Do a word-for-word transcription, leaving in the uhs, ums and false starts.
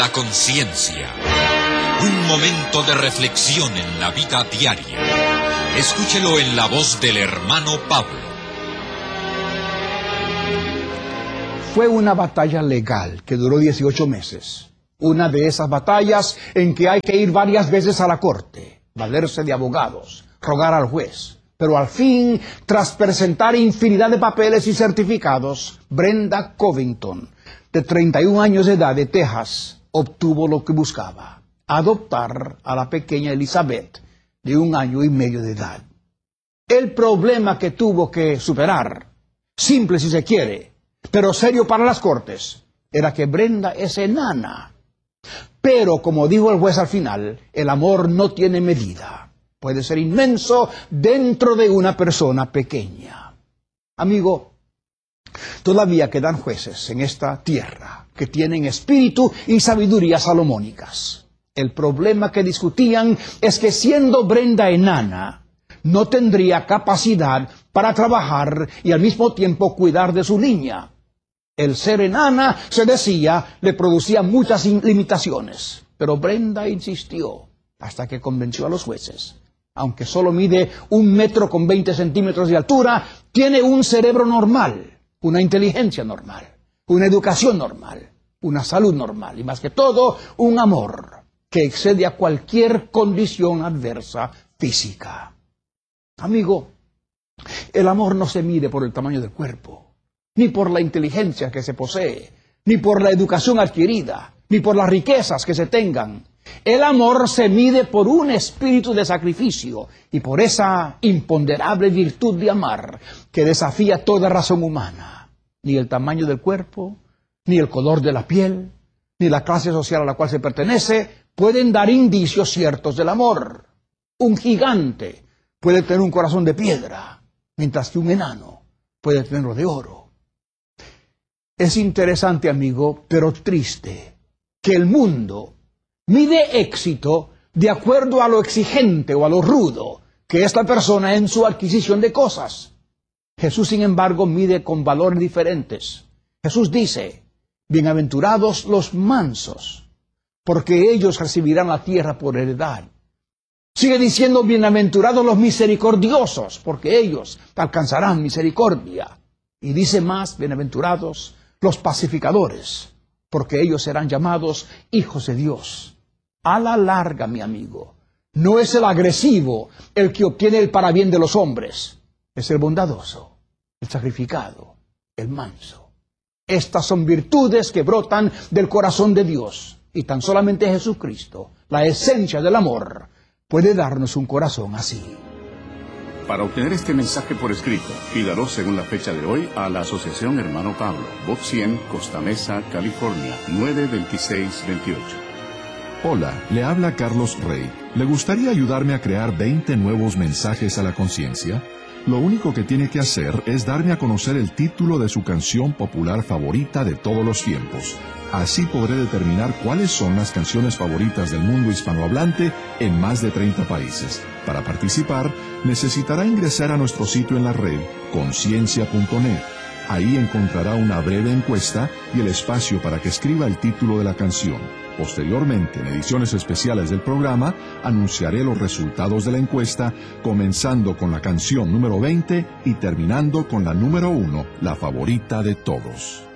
La conciencia. Un momento de reflexión en la vida diaria. Escúchelo en la voz del hermano Pablo. Fue una batalla legal que duró dieciocho meses. Una de esas batallas en que hay que ir varias veces a la corte, valerse de abogados, rogar al juez. Pero al fin, tras presentar infinidad de papeles y certificados, Brenda Covington, de treinta y un años de edad, de Texas, obtuvo lo que buscaba: adoptar a la pequeña Elizabeth, de un año y medio de edad. El problema que tuvo que superar, simple si se quiere, pero serio para las cortes, era que Brenda es enana. Pero, como dijo el juez al final, el amor no tiene medida. Puede ser inmenso dentro de una persona pequeña. Amigo, todavía quedan jueces en esta tierra que tienen espíritu y sabiduría salomónicas. El problema que discutían es que, siendo Brenda enana, no tendría capacidad para trabajar y al mismo tiempo cuidar de su niña. El ser enana, se decía, le producía muchas limitaciones. Pero Brenda insistió hasta que convenció a los jueces. Aunque solo mide un metro con veinte centímetros de altura, tiene un cerebro normal, una inteligencia normal, una educación normal, una salud normal y, más que todo, un amor que excede a cualquier condición adversa física. Amigo, el amor no se mide por el tamaño del cuerpo, ni por la inteligencia que se posee, ni por la educación adquirida, ni por las riquezas que se tengan. El amor se mide por un espíritu de sacrificio y por esa imponderable virtud de amar que desafía toda razón humana. Ni el tamaño del cuerpo, ni el color de la piel, ni la clase social a la cual se pertenece pueden dar indicios ciertos del amor. Un gigante puede tener un corazón de piedra, mientras que un enano puede tenerlo de oro. Es interesante, amigo, pero triste, que el mundo mide éxito de acuerdo a lo exigente o a lo rudo que es la persona en su adquisición de cosas. Jesús, sin embargo, mide con valores diferentes. Jesús dice: bienaventurados los mansos, porque ellos recibirán la tierra por heredad. Sigue diciendo: bienaventurados los misericordiosos, porque ellos alcanzarán misericordia. Y dice más: bienaventurados los pacificadores, porque ellos serán llamados hijos de Dios. A la larga, mi amigo, no es el agresivo el que obtiene el parabién de los hombres, es el bondadoso, el sacrificado, el manso. Estas son virtudes que brotan del corazón de Dios, y tan solamente Jesucristo, la esencia del amor, puede darnos un corazón así. Para obtener este mensaje por escrito, pídalo según la fecha de hoy a la Asociación Hermano Pablo, Box cien, Costa Mesa, California, nueve veintiséis veintiocho. Hola, le habla Carlos Rey. ¿Le gustaría ayudarme a crear veinte nuevos mensajes a la conciencia? Lo único que tiene que hacer es darme a conocer el título de su canción popular favorita de todos los tiempos. Así podré determinar cuáles son las canciones favoritas del mundo hispanohablante en más de treinta países. Para participar, necesitará ingresar a nuestro sitio en la red, conciencia punto net. Ahí encontrará una breve encuesta y el espacio para que escriba el título de la canción. Posteriormente, en ediciones especiales del programa, anunciaré los resultados de la encuesta, comenzando con la canción número veinte y terminando con la número uno, la favorita de todos.